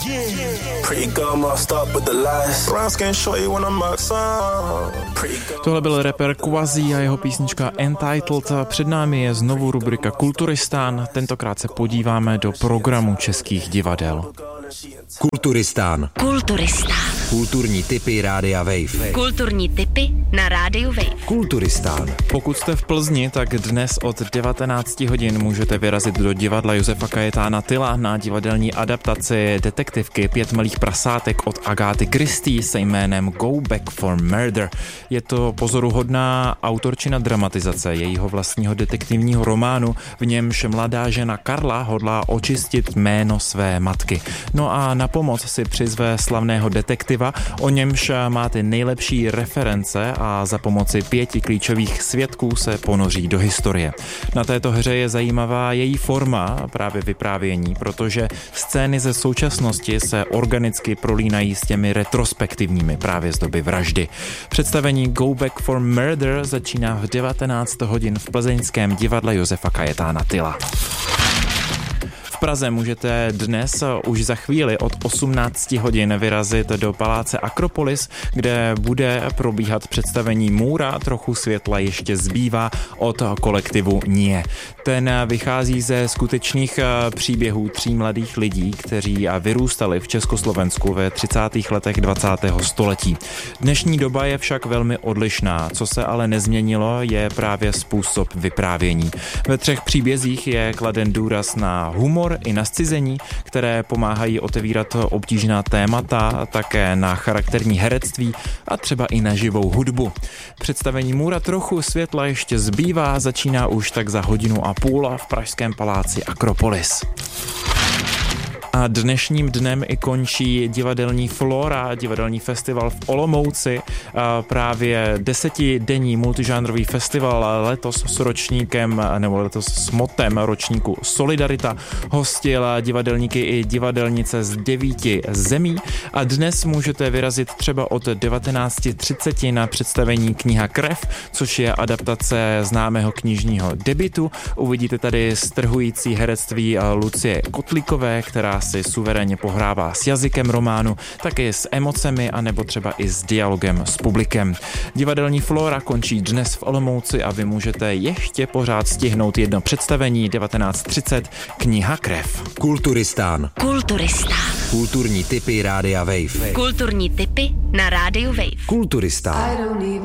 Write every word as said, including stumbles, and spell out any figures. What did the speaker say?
Tohle byl rapper Quasi a jeho písnička Entitled. Před námi je znovu rubrika Kulturistán. Tentokrát se podíváme do programu českých divadel. Kulturistán. Kulturistán. Kulturní tipy Rádia Wave. Kulturní tipy na Rádiu Wave. Kulturistán. Pokud jste v Plzni, tak dnes od devatenáct hodin můžete vyrazit do divadla Josefa Kajetána Tyla na divadelní adaptaci detektivky Pět malých prasátek od Agáty Christie se jménem Go Back for Murder. Je to pozoruhodná autorčina dramatizace jejího vlastního detektivního románu, v němž mladá žena Karla hodlá očistit jméno své matky. No a na pomoc si přizve slavného detektiva, o němž má ty nejlepší reference a za pomoci pěti klíčových svědků se ponoří do historie. Na této hře je zajímavá její forma právě vyprávění, protože scény ze současnosti se organicky prolínají s těmi retrospektivními právě z doby vraždy. Představení Go Back for Murder začíná v devatenáct hodin v plzeňském divadle Josefa Kajetána Tyla. V Praze můžete dnes už za chvíli od osmnáct hodin vyrazit do paláce Akropolis, kde bude probíhat představení Můra, trochu světla ještě zbývá od kolektivu Nie. Ten vychází ze skutečných příběhů tří mladých lidí, kteří vyrůstali v Československu ve třicátých letech dvacátého století. Dnešní doba je však velmi odlišná, co se ale nezměnilo, je právě způsob vyprávění. Ve třech příbězích je kladen důraz na humor i na zcizení, které pomáhají otevírat obtížná témata, také na charakterní herectví a třeba i na živou hudbu. Představení Můra trochu světla ještě zbývá, začíná už tak za hodinu a půl v pražském paláci Akropolis. A dnešním dnem i končí divadelní Flora, divadelní festival v Olomouci. A právě desetidenní multižánrový festival letos s ročníkem, nebo letos s motem ročníku Solidarita hostil divadelníky i divadelnice z devíti zemí. A dnes můžete vyrazit třeba od devatenáct třicet na představení Kniha Krev, což je adaptace známého knižního debutu. Uvidíte tady strhující herectví Lucie Kotlíkové, která si suverénně pohrává s jazykem románu, taky s emocemi a nebo třeba i s dialogem s publikem. Divadelní Flora končí dnes v Olomouci a vy můžete ještě pořád stihnout jedno představení devatenáct třicet Kniha Krev. Kulturistán. Kulturistán. Kulturní tipy Rádia Wave. Kulturní tipy na Rádiu Wave. Kulturistán.